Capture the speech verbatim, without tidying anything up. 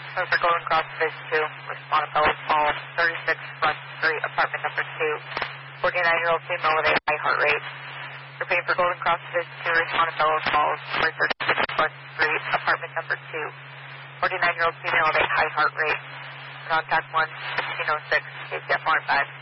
So for Golden Cross Division two, with Montefello Falls, thirty-six Front Street, apartment number two, forty-nine-year-old female with a high heart rate. Repeating for Golden Cross Division two, with Montefello Falls, thirty-six Front Street, apartment number two, forty-nine-year-old female with a high heart rate. Contact one, sixteen oh six, A C F one five.